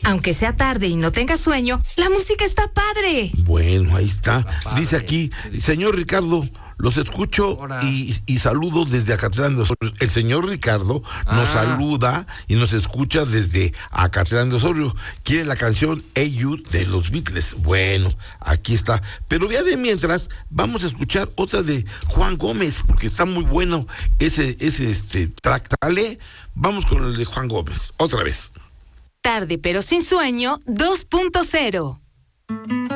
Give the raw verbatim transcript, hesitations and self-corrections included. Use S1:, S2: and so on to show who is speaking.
S1: Aunque sea tarde y no tengas sueño, la música está padre.
S2: Bueno, ahí está. Dice aquí, señor Ricardo, los escucho y, y saludo desde Acatlán de Osorio. El señor Ricardo nos ah. saluda y nos escucha desde Acatlán de Osorio. Quiere la canción Hey You de los Beatles. Bueno, aquí está. Pero ya de mientras, vamos a escuchar otra de Juan Gómez, porque está muy bueno ese, ese este, track. ¿Sale? Vamos con el de Juan Gómez, otra vez.
S1: Tarde pero sin sueño dos punto cero.